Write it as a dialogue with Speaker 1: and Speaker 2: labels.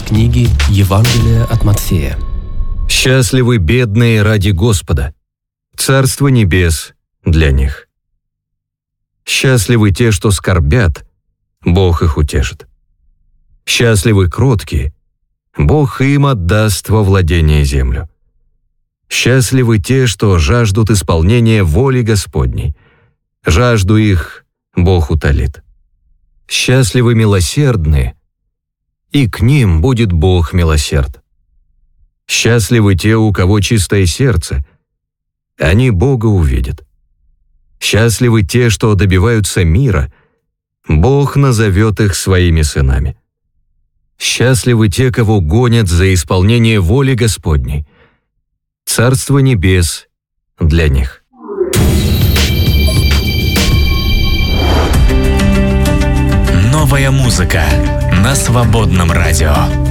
Speaker 1: книги Евангелия от Матфея.
Speaker 2: Счастливы бедные ради Господа, Царство небес для них. Счастливы те, что скорбят, Бог их утешит. Счастливы кроткие, Бог им отдаст во владение землю. Счастливы те, что жаждут исполнения воли Господней, жажду их Бог утолит. Счастливы милосердные, и к ним будет Бог милосерд. Счастливы те, у кого чистое сердце, они Бога увидят. Счастливы те, что добиваются мира, Бог назовет их своими сынами. Счастливы те, кого гонят за исполнение воли Господней, Царство небес для них.
Speaker 3: Новая музыка на Свободном радио.